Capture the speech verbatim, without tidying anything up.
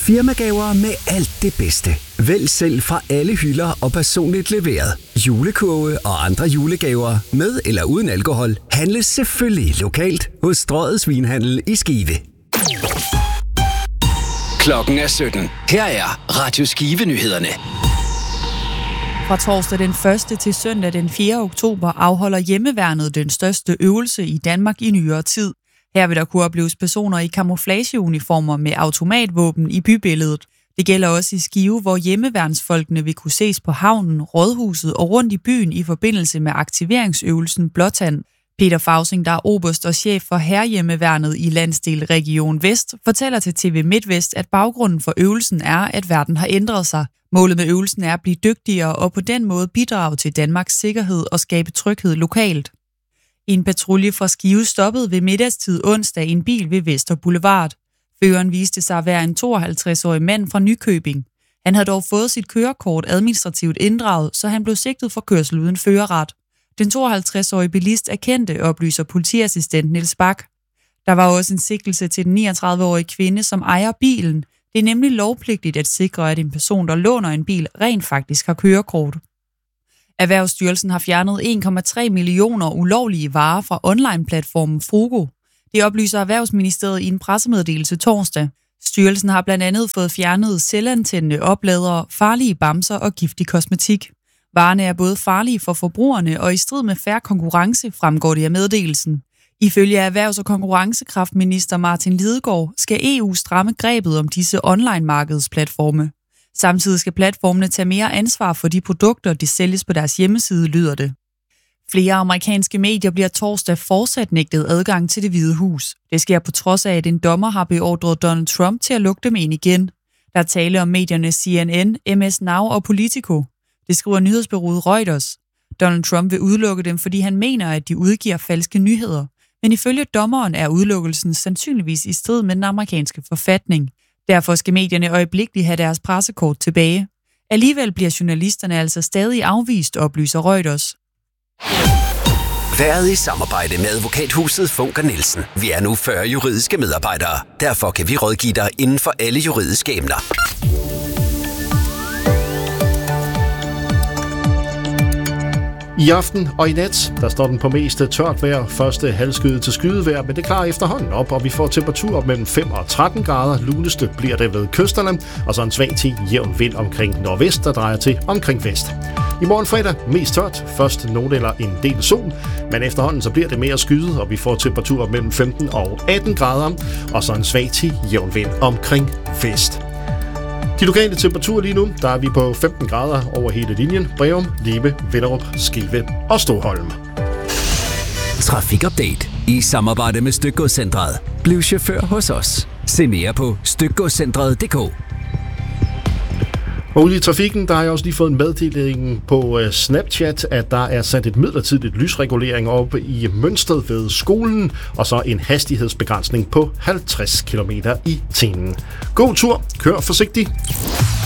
Firmagaver med alt det bedste. Vælg selv fra alle hylder og personligt leveret. Julekurve og andre julegaver med eller uden alkohol handles selvfølgelig lokalt hos Strøget Vinhandel i Skive. Klokken er sytten. Her er Radio Skive-nyhederne. Fra torsdag den første til søndag den fjerde oktober afholder Hjemmeværnet den største øvelse i Danmark i nyere tid. Her vil der kunne opleves personer i camouflageuniformer med automatvåben i bybilledet. Det gælder også i Skive, hvor hjemmeværnsfolkene vil kunne ses på havnen, rådhuset og rundt i byen i forbindelse med aktiveringsøvelsen Blåtand. Peter Fausing, der er oberst og chef for Hærhjemmeværnet i landsdel Region Vest, fortæller til T V MidtVest, at baggrunden for øvelsen er, at verden har ændret sig. Målet med øvelsen er at blive dygtigere og på den måde bidrage til Danmarks sikkerhed og skabe tryghed lokalt. En patrulje fra Skive stoppede ved middagstid onsdag en bil ved Vester Boulevard. Føreren viste sig at være en tooghalvtreds-årig mand fra Nykøbing. Han havde dog fået sit kørekort administrativt inddraget, så han blev sigtet for kørsel uden førerret. Den tooghalvtreds-årige bilist erkendte, oplyser politiassistent Niels Bak. Der var også en sigtelse til den niogtredive-årige kvinde, som ejer bilen. Det er nemlig lovpligtigt at sikre, at en person, der låner en bil, rent faktisk har kørekort. Erhvervsstyrelsen har fjernet en komma tre millioner ulovlige varer fra online-platformen Frugo. Det oplyser Erhvervsministeriet i en pressemeddelelse torsdag. Styrelsen har blandt andet fået fjernet selvantændende opladere, farlige bamser og giftig kosmetik. Varerne er både farlige for forbrugerne og i strid med fair konkurrence, fremgår det af meddelelsen. Ifølge Erhvervs- og konkurrencekraftminister Martin Lidegaard skal E U stramme grebet om disse online-markedsplatforme. Samtidig skal platformene tage mere ansvar for de produkter, de sælges på deres hjemmeside, lyder det. Flere amerikanske medier bliver torsdag fortsat nægtet adgang til Det Hvide Hus. Det sker på trods af, at en dommer har beordret Donald Trump til at lukke dem ind igen. Der er tale om medierne C N N, M S Now og Politico. Det skriver nyhedsbureauet Reuters. Donald Trump vil udelukke dem, fordi han mener, at de udgiver falske nyheder. Men ifølge dommeren er udelukkelsen sandsynligvis i strid med den amerikanske forfatning. Derfor skal medierne øjeblikkeligt have deres pressekort tilbage. Alligevel bliver journalisterne altså stadig afvist, oplyser Reuters. Været i samarbejde med advokathuset Funker Nielsen. Vi er nu fyrre juridiske medarbejdere. Derfor kan vi rådgive dig inden for alle juridiske emner. I aften og i nat, der står den på meste tørt vejr, første halvskyde til skydevejr, men det klarer efterhånden op, og vi får temperaturer mellem fem og tretten grader. Luneste bliver det ved kysterne, og så en svag til jævn vind omkring nordvest, der drejer til omkring vest. I morgen fredag mest tørt, først nogen eller en del sol, men efterhånden så bliver det mere skyet, og vi får temperaturer mellem femten og atten grader, og så en svag til jævn vind omkring vest. De lokale temperaturer lige nu, der er vi på femten grader over hele linjen. Breum, Libe, Vinderup, Skive og Stoholm. Trafikupdate i samarbejde med Stykgodscentret. Bliv chauffør hos os. Se mere på stykgodscentret punktum d k. Og ude i trafikken, der har jeg også lige fået en meddeling på Snapchat, at der er sat et midlertidigt lysregulering op i Mønsted ved skolen, og så en hastighedsbegrænsning på halvtreds kilometer i timen. God tur, kør forsigtigt.